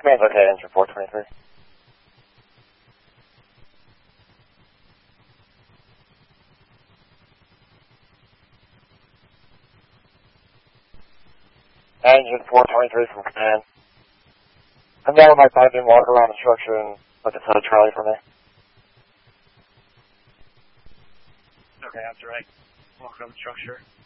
Command's okay, engine 423. Engine 423 from command. I'm down with my pipe and walk around the structure and look at the Charlie for me. Okay, after I walk around the structure.